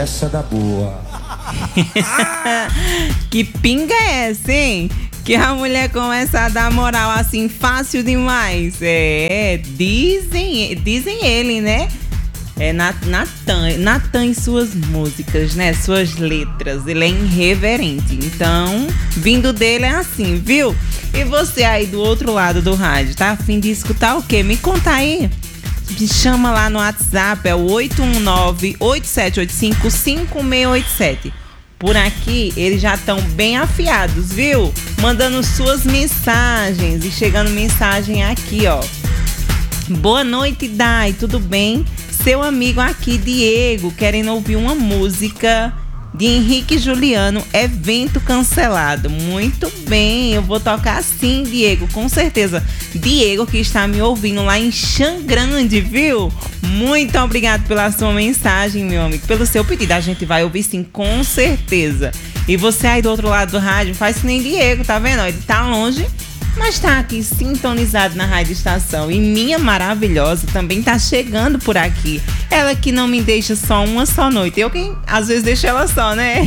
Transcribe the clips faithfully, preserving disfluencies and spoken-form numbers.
essa da boa. Que pinga é essa, hein? Que a mulher começa a dar moral assim fácil demais. É, dizem, dizem ele, né? É Natan, Natan e suas músicas, né? Suas letras, ele é irreverente. Então, vindo dele é assim, viu? E você aí do outro lado do rádio, tá a fim de escutar o quê? Me conta aí. Me chama lá no WhatsApp, é o oito um nove, oito sete oito cinco, cinco seis oito sete. Por aqui, eles já estão bem afiados, viu? Mandando suas mensagens e chegando mensagem aqui, ó. Boa noite, Dai, tudo bem? Seu amigo aqui, Diego, querendo ouvir uma música de Henrique e Juliano, Evento Cancelado. Muito bem, eu vou tocar sim, Diego, com certeza. Diego que está me ouvindo lá em Xangrande, viu? Muito obrigado pela sua mensagem, meu amigo, pelo seu pedido. A gente vai ouvir sim, com certeza. E você aí do outro lado do rádio, faz que nem Diego, tá vendo? Ele tá longe, mas tá aqui sintonizado na Rádio Estação. E minha maravilhosa também tá chegando por aqui. Ela que não me deixa só uma só noite. Eu quem às vezes deixo ela só, né?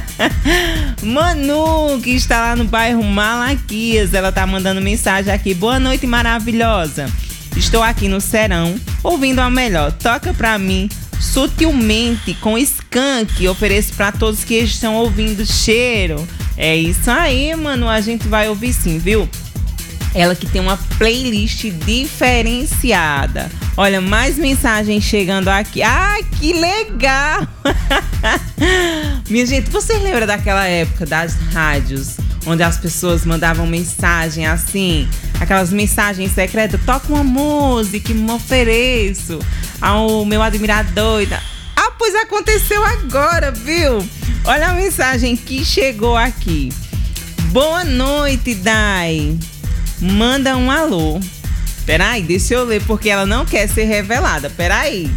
Manu, que está lá no bairro Malaquias. Ela tá mandando mensagem aqui. Boa noite, maravilhosa. Estou aqui no Serão, ouvindo a melhor. Toca pra mim, Sutilmente, com Skank. Ofereço pra todos que estão ouvindo. Cheiro. É isso aí, mano. A gente vai ouvir sim, viu? Ela que tem uma playlist diferenciada. Olha, mais mensagens chegando aqui. Ah, que legal! Minha gente, vocês lembram daquela época das rádios, onde as pessoas mandavam mensagem assim, aquelas mensagens secretas? Toca uma música, me ofereço ao meu admirador. Ah, pois aconteceu agora, viu? Olha a mensagem que chegou aqui. Boa noite, Dai. Manda um alô. Peraí, deixa eu ler, porque ela não quer ser revelada. Peraí.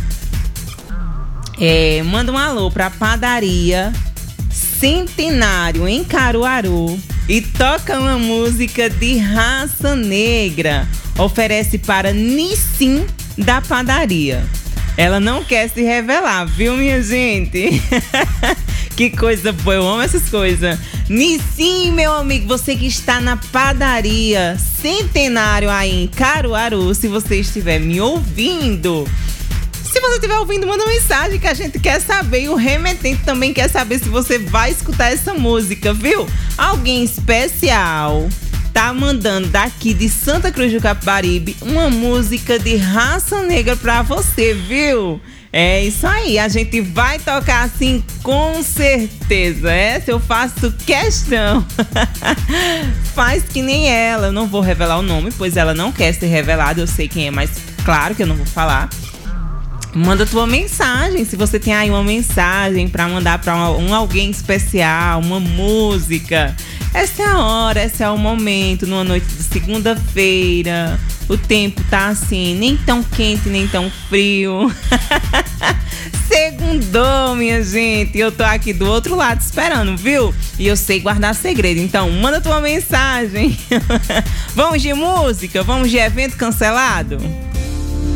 É, manda um alô pra padaria Centenário em Caruaru e toca uma música de Raça Negra. Oferece para Nissim da padaria. Ela não quer se revelar, viu, minha gente? Que coisa boa, eu amo essas coisas. Nissim, meu amigo, você que está na padaria Centenário aí em Caruaru, se você estiver me ouvindo, se você estiver ouvindo, manda uma mensagem que a gente quer saber. E o remetente também quer saber se você vai escutar essa música, viu? Alguém especial tá mandando daqui de Santa Cruz do Capibaribe uma música de Raça Negra pra você, viu? É isso aí, a gente vai tocar assim com certeza. Essa eu faço questão. Faz que nem ela. Eu não vou revelar o nome, pois ela não quer ser revelada. Eu sei quem é, mas claro que eu não vou falar. Manda tua mensagem, se você tem aí uma mensagem pra mandar pra um, um alguém especial, uma música. Essa é a hora, esse é o momento, numa noite de segunda-feira. O tempo tá assim, nem tão quente, nem tão frio. Segundou, minha gente. Eu tô aqui do outro lado esperando, viu? E eu sei guardar segredo, então manda tua mensagem. Vamos de música? Vamos de evento cancelado?